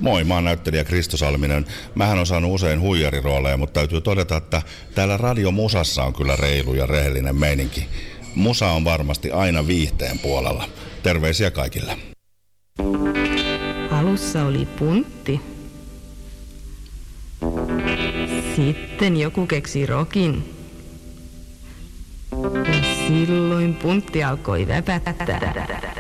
Moi, mä oon näyttelijä Kristo Salminen. Mähän on saanut usein huijarirooleja, mutta täytyy todeta, että täällä radiomusassa on kyllä reilu ja rehellinen meininki. Musa on varmasti aina viihteen puolella. Terveisiä kaikille. Alussa oli puntti. Sitten joku keksi rokin. Ja silloin puntti alkoi väpättää.